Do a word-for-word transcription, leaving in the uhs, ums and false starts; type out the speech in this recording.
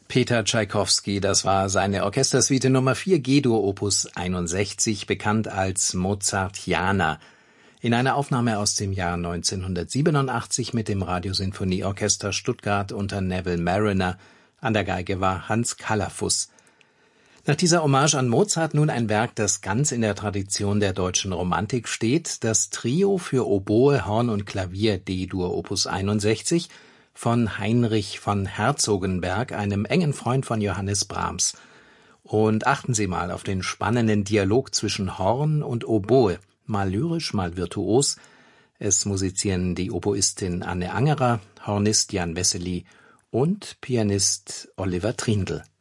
Peter Tschaikowski, das war seine Orchestersuite Nummer vier G-Dur Opus einundsechzig, bekannt als Mozartiana. In einer Aufnahme aus dem Jahr neunzehnhundertsiebenundachtzig mit dem Radiosinfonieorchester Stuttgart unter Neville Marriner. An der Geige war Hans Calafuss. Nach dieser Hommage an Mozart nun ein Werk, das ganz in der Tradition der deutschen Romantik steht, das Trio für Oboe, Horn und Klavier D-Dur Opus einundsechzig von Heinrich von Herzogenberg, einem engen Freund von Johannes Brahms. Und achten Sie mal auf den spannenden Dialog zwischen Horn und Oboe, mal lyrisch, mal virtuos. Es musizieren die Oboistin Anne Angerer, Hornist Jan Wessely und Pianist Oliver Trindl.